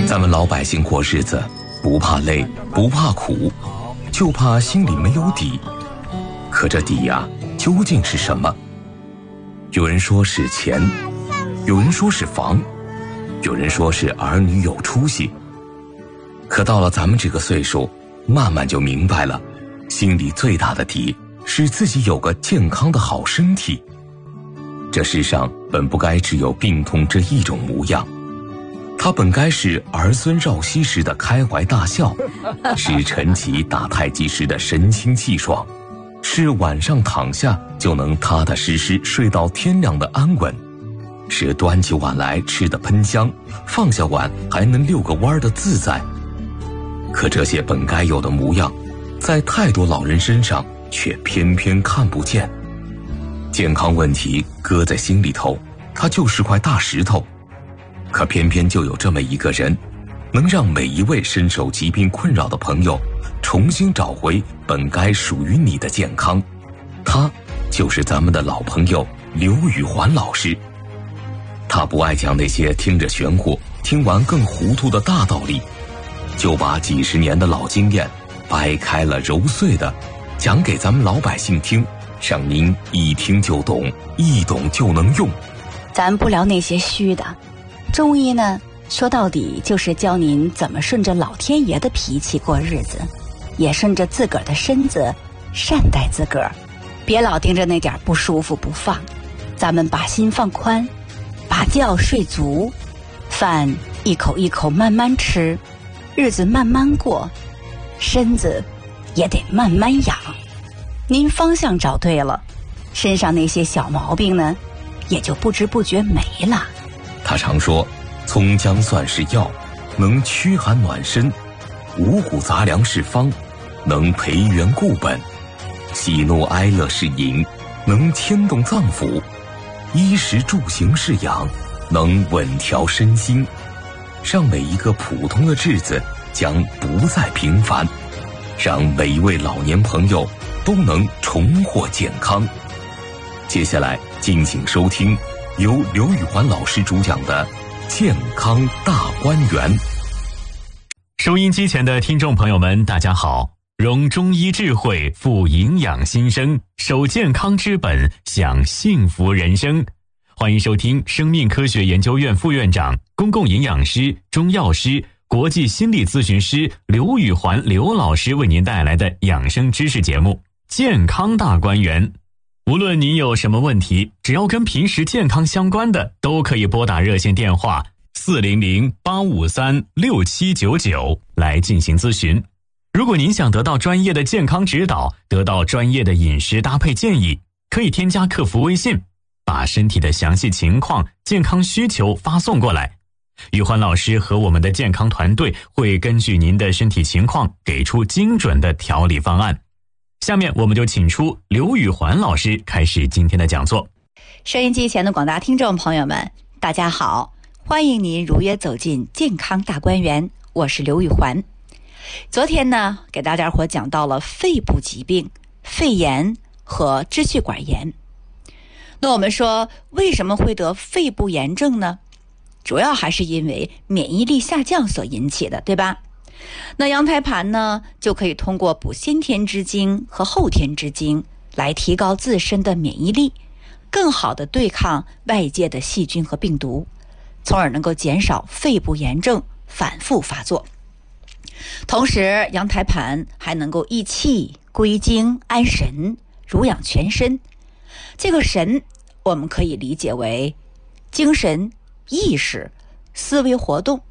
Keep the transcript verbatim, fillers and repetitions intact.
咱们老百姓过日子，不怕累，不怕苦，就怕心里没有底。可这底呀、啊，究竟是什么？有人说是钱，有人说是房，有人说是儿女有出息。可到了咱们这个岁数，慢慢就明白了，心里最大的底是自己有个健康的好身体。这世上本不该只有病痛这一种模样，它本该是儿孙绕膝时的开怀大笑，是晨起打太极时的神清气爽，是晚上躺下就能踏踏实实睡到天亮的安稳，是端起碗来吃得喷香，放下碗还能遛个弯的自在。可这些本该有的模样，在太多老人身上却偏偏看不见。健康问题搁在心里头，它就是块大石头，可偏偏就有这么一个人，能让每一位深受疾病困扰的朋友重新找回本该属于你的健康。他就是咱们的老朋友刘宇环老师。他不爱讲那些听着玄乎，听完更糊涂的大道理，就把几十年的老经验掰开了揉碎的讲给咱们老百姓听，让您一听就懂，一懂就能用。 咱不聊那些虚的，中医呢，说到底就是教您怎么顺着老天爷的脾气过日子，也顺着自个儿的身子善待自个儿，别老盯着那点不舒服不放。咱们把心放宽，把觉睡足，饭一口一口慢慢吃，日子慢慢过，身子也得慢慢养。您方向找对了，身上那些小毛病呢，也就不知不觉没了。 他常说，葱姜蒜是药，能驱寒暖身；五谷杂粮是方，能培元固本；喜怒哀乐是饮，能牵动脏腑；衣食住行是养，能稳调身心。让每一个普通的日子将不再平凡，让每一位老年朋友都能重获健康。接下来敬请收听由刘宇环老师主讲的健康大观园。 收音机前的听众朋友们大家好，融中医智慧，富营养心声，守健康之本，享幸福人生。欢迎收听生命科学研究院副院长、公共营养师、中药师、国际心理咨询师刘宇环刘老师为您带来的养生知识节目健康大观园。无论您有什么问题，只要跟平时健康相关的，都可以拨打热线电话四零零八五三六七九九来进行咨询。如果您想得到专业的健康指导，得到专业的饮食搭配建议，可以添加客服微信，把身体的详细情况、健康需求发送过来。宇环老师和我们的健康团队会根据您的身体情况给出精准的调理方案。下面我们就请出刘宇环老师开始今天的讲座。 收音机前的广大听众朋友们大家好，欢迎您如约走进健康大观园，我是刘宇环。昨天呢，给大家伙讲到了肺部疾病、肺炎和支气管炎。那我们说为什么会得肺部炎症呢？主要还是因为免疫力下降所引起的，对吧？那羊胎盘呢，就可以通过补先天之精和后天之精来提高自身的免疫力，更好地对抗外界的细菌和病毒，从而能够减少肺部炎症反复发作。同时，羊胎盘还能够益气、归经、安神、濡养全身。这个神，我们可以理解为精神、意识、思维活动，